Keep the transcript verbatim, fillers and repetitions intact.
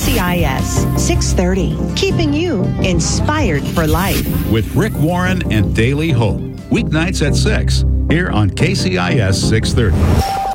C I S six thirty, keeping you inspired for life. With Rick Warren and Daily Hope. Weeknights at six, here on K C I S six thirty.